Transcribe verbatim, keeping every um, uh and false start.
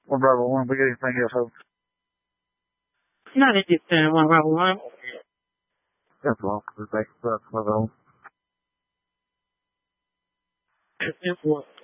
One Bravo One, we got anything else, Hope? Not at this time, One Bravo One. That's all. Thanks for that. That's it.